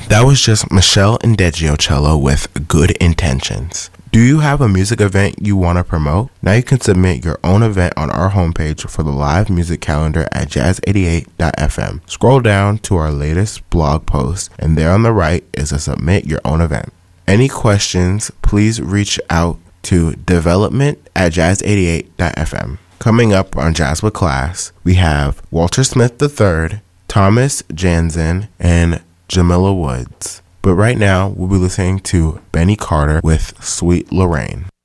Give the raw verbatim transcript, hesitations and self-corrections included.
That was just Michelle Indegiocello with Good Intentions. Do you have a music event you want to promote? Now you can submit your own event on our homepage for the live music calendar at jazz eighty-eight dot f m. Scroll down to our latest blog post, and there on the right is a submit your own event. Any questions, please reach out to development at jazz eighty-eight dot f m. Coming up on Jazz with Class, we have Walter Smith the third, Thomas Janzen, and Jamila Woods. But right now, we'll be listening to Benny Carter with Sweet Lorraine.